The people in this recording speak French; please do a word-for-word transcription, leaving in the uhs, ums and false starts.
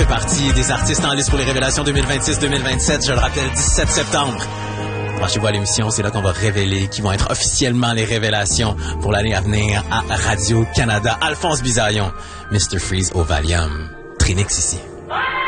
partie des artistes en liste pour les révélations deux mille vingt-six deux mille vingt-sept. Je le rappelle, dix-sept septembre. Branchez-vous à l'émission, c'est là qu'on va révéler qui vont être officiellement les révélations pour l'année à venir à Radio-Canada. Alphonse Bisaillon, mister Freeze au Valium. Trinix ici.